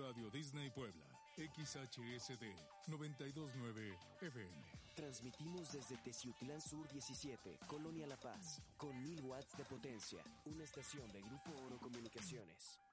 Radio Disney Puebla, XHSD 929 FM. Transmitimos desde Teciutlán Sur 17, Colonia La Paz, con 1000 watts de potencia. Una estación de Grupo Oro Comunicaciones.